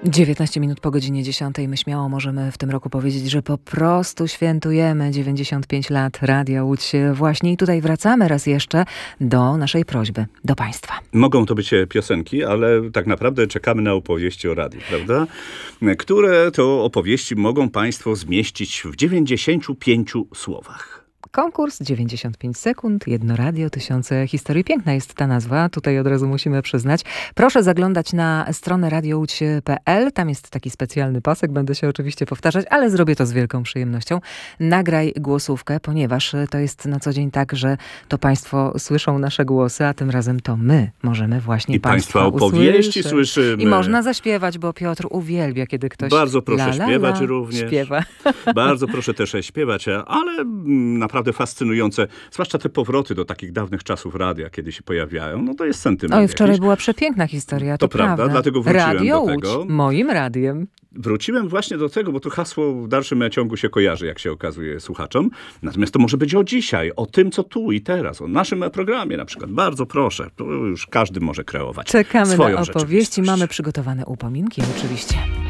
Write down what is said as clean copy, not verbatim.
19 minut po godzinie 10. My śmiało możemy w tym roku powiedzieć, że po prostu świętujemy 95 lat Radia Łódź właśnie. I tutaj wracamy raz jeszcze do naszej prośby do Państwa. Mogą to być piosenki, ale tak naprawdę czekamy na opowieści o radiu, prawda? Które to opowieści mogą Państwo zmieścić w 95 słowach. Konkurs 95 sekund, jedno radio, tysiące historii. Piękna jest ta nazwa, tutaj od razu musimy przyznać. Proszę zaglądać na stronę radiołódź.pl. Tam jest taki specjalny pasek, będę się oczywiście powtarzać, ale zrobię to z wielką przyjemnością. Nagraj głosówkę, ponieważ to jest na co dzień tak, że to Państwo słyszą nasze głosy, a tym razem to my możemy właśnie Państwa opowieści słyszymy. I można zaśpiewać, bo Piotr uwielbia, kiedy ktoś bardzo proszę śpiewać również. Śpiewa. Bardzo proszę też śpiewać, ale naprawdę fascynujące, zwłaszcza te powroty do takich dawnych czasów radia, kiedy się pojawiają, no to jest sentyment. Oj, wczoraj była przepiękna historia, to prawda. Dlatego wróciłem Radio do tego. Łódź, moim radiem. Wróciłem właśnie do tego, bo to hasło w dalszym ciągu się kojarzy, jak się okazuje słuchaczom. Natomiast to może być o dzisiaj, o tym, co tu i teraz, o naszym programie na przykład. Bardzo proszę, to już każdy może kreować Czekamy swoją na opowieści, rzeczywistość. mamy przygotowane upominki oczywiście.